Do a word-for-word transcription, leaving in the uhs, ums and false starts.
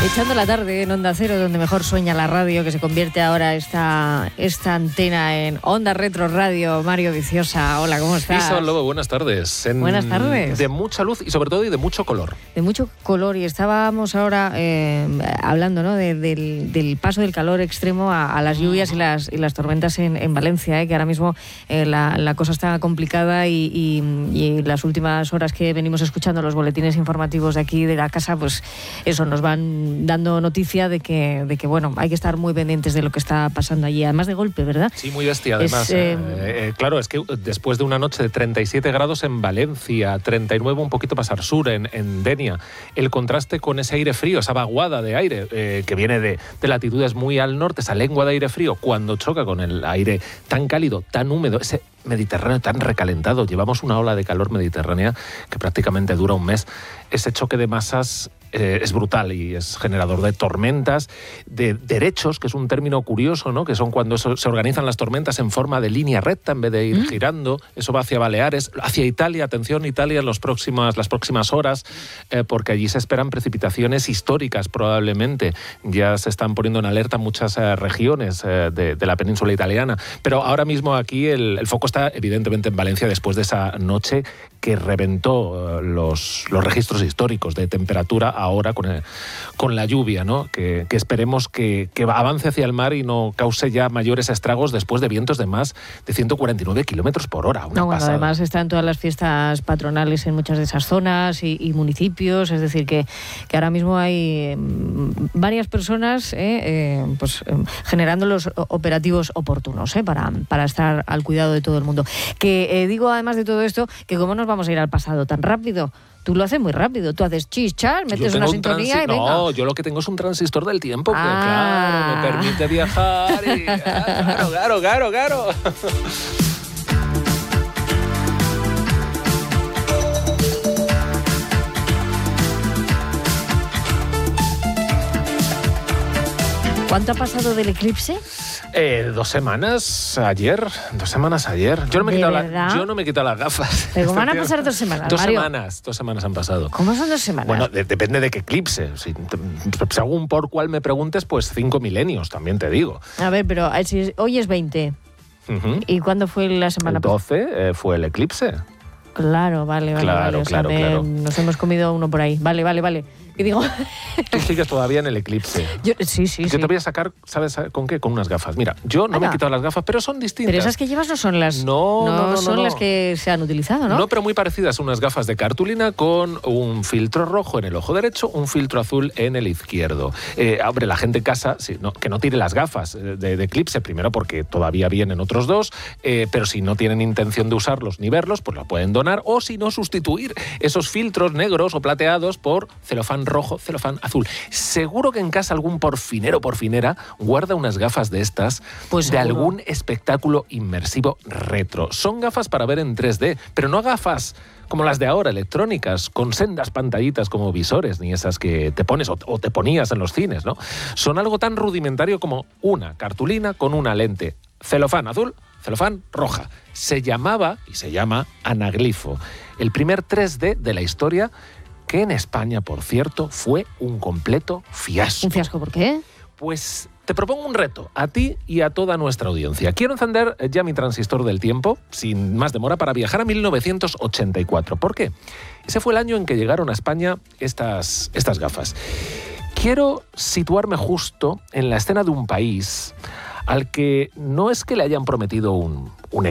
Echando la tarde en Onda Cero, donde mejor sueña la radio, que se convierte ahora esta, esta antena en Onda Retro Radio. Mario Viciosa, hola, ¿cómo estás? Isa Lobo, buenas tardes. En, buenas tardes. De mucha luz y sobre todo y de mucho color. De mucho color, y estábamos ahora eh, hablando, ¿no?, de, del, del paso del calor extremo a, a las lluvias y las, y las tormentas en, en Valencia, eh, que ahora mismo eh, la, la cosa está complicada y, y, y las últimas horas que venimos escuchando los boletines informativos de aquí de la casa, pues eso, nos van dando noticia de que, de que bueno, hay que estar muy pendientes de lo que está pasando allí, además de golpe, ¿verdad? Sí, muy bestia, además. Es, eh, eh, claro, es que después de una noche de treinta y siete grados en Valencia, treinta y nueve un poquito más al sur, en, en Denia, el contraste con ese aire frío, esa vaguada de aire eh, que viene de, de latitudes muy al norte, esa lengua de aire frío, cuando choca con el aire tan cálido, tan húmedo, ese Mediterráneo tan recalentado, llevamos una ola de calor mediterránea que prácticamente dura un mes, ese choque de masas Eh, es brutal y es generador de tormentas, de derechos, que es un término curioso, ¿no?, que son cuando eso, se organizan las tormentas en forma de línea recta en vez de ir ¿Mm? girando. Eso va hacia Baleares, hacia Italia. Atención, Italia en los próximas, las próximas horas, eh, porque allí se esperan precipitaciones históricas probablemente. Ya se están poniendo en alerta muchas eh, regiones eh, de, de la península italiana. Pero ahora mismo aquí el, el foco está evidentemente en Valencia después de esa noche que reventó eh, los, los registros históricos de temperatura ahora con, el, con la lluvia, ¿no? Que, que esperemos que, que avance hacia el mar y no cause ya mayores estragos después de vientos de más de ciento cuarenta y nueve kilómetros por hora. Una no, bueno, pasada. Además están todas las fiestas patronales en muchas de esas zonas y, y municipios, es decir, que, que ahora mismo hay varias personas eh, eh, pues, eh, generando los operativos oportunos eh, para, para estar al cuidado de todo el mundo. Que eh, digo, además de todo esto, que cómo nos vamos a ir al pasado tan rápido. Tú lo haces muy rápido, tú haces chichar, metes una un sintonía transi- y venga. No, yo lo que tengo es un transistor del tiempo, que ah. claro, me permite viajar y claro, claro, claro, claro. ¿Cuánto ha pasado del eclipse? Eh, dos semanas ayer, dos semanas ayer. Yo no me he quitado, la, yo no me he quitado las gafas. Pero van a pasar dos semanas, Dos Mario. semanas, dos semanas han pasado. ¿Cómo son dos semanas? Bueno, de, depende de qué eclipse. Si, según por cuál me preguntes, pues cinco milenios, también te digo. A ver, pero si hoy es veinte. Uh-huh. ¿Y cuándo fue la semana pasada? El doce eh, fue el eclipse. Claro, vale, vale. Claro, vale. O sea, claro, me, claro. Nos hemos comido uno por ahí. Vale, vale, vale. Y digo... Tú sigues todavía en el eclipse. Yo, sí, sí, yo sí. te voy a sacar, ¿sabes con qué? Con unas gafas. Mira, yo no ah, me he no. quitado las gafas, pero son distintas. Pero esas que llevas no son las... No, no, no, no son no. las que se han utilizado, ¿no? No, pero muy parecidas. Unas gafas de cartulina con un filtro rojo en el ojo derecho, un filtro azul en el izquierdo. Eh, hombre, la gente en casa, sí, no, que no tire las gafas de, de eclipse, primero porque todavía vienen otros dos, eh, pero si no tienen intención de usarlos ni verlos, pues lo pueden donar, o si no, sustituir esos filtros negros o plateados por celofán rojo, celofán azul. Seguro que en casa algún porfinero o porfinera guarda unas gafas de estas, pues de seguro. algún espectáculo inmersivo retro. Son gafas para ver en tres D, pero no gafas como las de ahora, electrónicas, con sendas pantallitas como visores, ni esas que te pones o, o te ponías en los cines, ¿no? Son algo tan rudimentario como una cartulina con una lente celofán azul, celofán roja. Se llamaba, y se llama, anaglifo. El primer tres D de la historia, que en España, por cierto, fue un completo fiasco. ¿Un fiasco por qué? Pues te propongo un reto, a ti y a toda nuestra audiencia. Quiero encender ya mi transistor del tiempo, sin más demora, para viajar a mil novecientos ochenta y cuatro. ¿Por qué? Ese fue el año en que llegaron a España estas, estas gafas. Quiero situarme justo en la escena de un país al que no es que le hayan prometido un, un